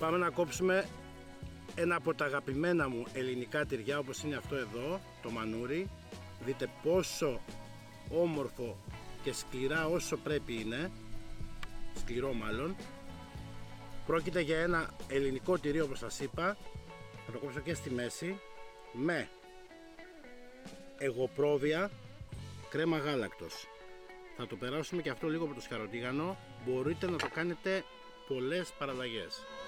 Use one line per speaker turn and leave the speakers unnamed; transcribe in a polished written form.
Πάμε να κόψουμε ένα από τα αγαπημένα μου ελληνικά τυριά, όπως είναι αυτό εδώ, το μανούρι. Δείτε πόσο όμορφο και σκληρά όσο πρέπει είναι. Σκληρό μάλλον. Πρόκειται για ένα ελληνικό τυρί, όπως σας είπα. Θα το κόψω και στη μέση με εγωπρόβια, κρέμα γάλακτος. Θα το περάσουμε και αυτό λίγο από το σκαροτίγανο. Μπορείτε να το κάνετε πολλές παραλλαγές.